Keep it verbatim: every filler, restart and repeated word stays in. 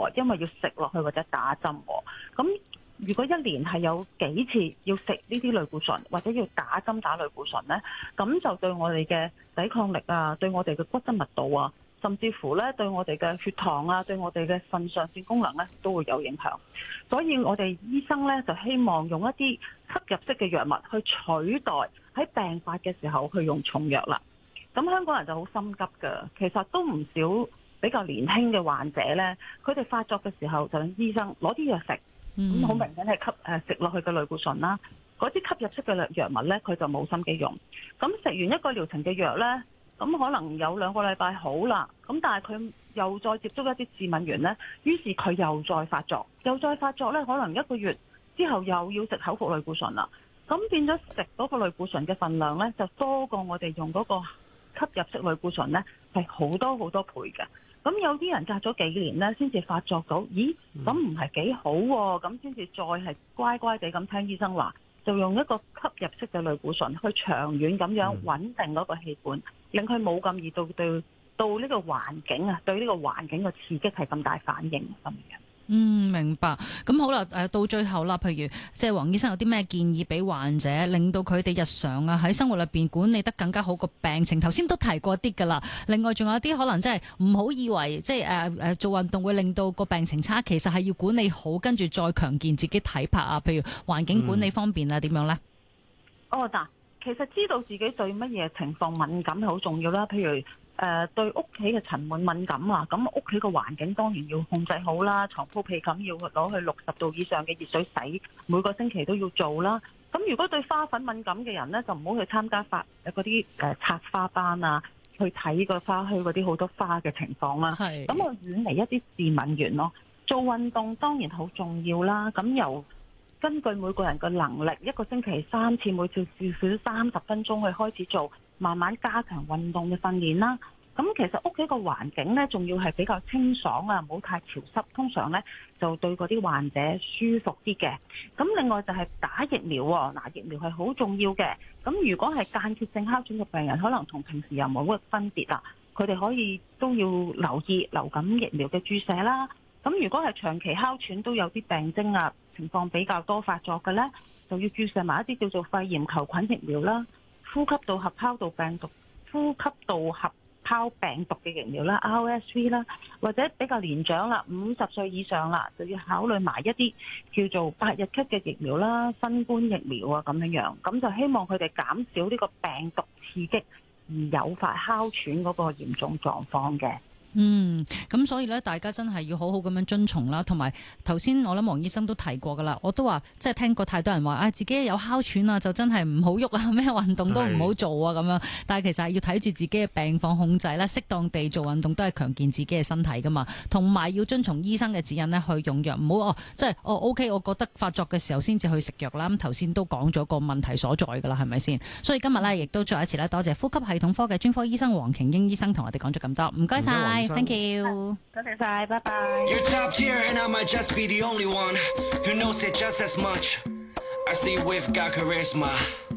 因為要食落去或者打針。咁如果一年係有幾次要食呢啲類固醇或者要打針打類固醇呢，咁就對我哋嘅抵抗力啊，對我哋嘅骨質密度啊，甚至乎咧對我哋嘅血糖啊，對我哋嘅腎上腺功能咧都會有影響。所以我哋醫生咧就希望用一啲吸入式嘅藥物去取代喺病發嘅時候去用重藥啦。咁香港人就好心急㗎，其實都唔少比較年輕嘅患者咧，佢哋發作嘅時候就揾醫生攞啲藥食。咁好、嗯、明顯係吸誒食落去嘅類固醇啦，嗰啲吸入式嘅藥物咧，佢就冇心機用。咁食完一個療程嘅藥咧，咁可能有兩個禮拜好啦，咁但係佢又再接觸一啲致敏原咧，於是佢又再發作，又再發作咧，可能一個月之後又要食口服類固醇啦。咁變咗食嗰個類固醇嘅份量咧，就多過我哋用嗰個吸入式類固醇咧，係好多好多倍嘅。咁有啲人隔咗幾年咧，先至發作到，咦？咁唔係幾好喎，咁先至再係乖乖地咁聽醫生話，就用一個吸入式嘅類固醇去長遠咁樣穩定嗰個氣管，令佢冇咁易到對到呢個環境啊，對呢個環境嘅刺激係咁大反應咁樣。 嗯，明白。咁好啦，誒到最後啦，譬如即係黃醫生有啲咩建議俾患者，令到佢哋日常啊喺生活裏邊管理得更加好個病情？頭先都提過啲㗎啦。另外仲有啲可能真係唔好以為即係誒誒做運動會令到個病情差，其實係要管理好，跟住再強健自己體魄啊。譬如環境管理方面啊，點、嗯、樣呢？ 哦，嗱，其實知道自己對乜嘢情況敏感係好重要啦。譬如誒、呃、對屋企嘅塵蟎敏感啊，咁屋企個環境當然要控制好啦，床鋪被冚要攞去六十度以上嘅熱水洗，每個星期都要做啦。咁如果對花粉敏感嘅人呢，就唔好去參加發嗰啲誒插花班啊，去睇個花墟嗰啲好多花嘅情況啦。係，咁我遠離一啲致敏源咯。做運動當然好重要啦。咁由根據每個人嘅能力，一個星期三次，每次至少三十分鐘去開始做，慢慢加強運動嘅訓練啦。咁其實屋企個環境呢，仲要係比較清爽啊，唔好太潮濕，通常呢就對嗰啲患者舒服啲嘅。咁另外就係打疫苗喎，嗱，疫苗係好重要嘅。咁如果係間歇性哮喘嘅病人，可能同平時又冇乜分別啦，佢哋可以都要留意流感疫苗嘅注射啦。咁如果係長期哮喘都有啲病徵啊，情況比較多發作嘅呢，就要注射埋一啲叫做肺炎球菌疫苗啦、呼吸道合胞道病毒、呼吸道合胞病毒嘅疫苗啦 R S V 啦，或者比較年長啦，五十歲以上啦，就要考慮埋一啲叫做八日咳嘅疫苗啦、新冠疫苗啊咁樣樣，咁就希望佢哋減少呢個病毒刺激而誘發哮喘嗰個嚴重狀況嘅。 嗯，咁所以咧，大家真係要好好咁樣遵從啦。同埋頭先我諗黃醫生都提過噶啦，我都話即係聽過太多人話啊，自己有哮喘啊，就真係唔好喐啊，咩運動都唔好做啊咁樣。但係其實係要睇住自己嘅病況控制啦，適當地做運動都係強健自己嘅身體噶嘛。同埋要遵從醫生嘅指引呢，去用藥，唔好哦，即係哦 OK，我覺得發作嘅時候先至去食藥啦。咁頭先都講咗個問題所在噶啦，係咪先？所以今日呢，亦都再一次咧，多謝呼吸系統科嘅專科醫生黃瓊英醫生同我哋講咗咁多，唔該晒。Thank you，多謝晒，拜拜。You're top tier and I might just be the only one who knows it just as much. I see we've got charisma.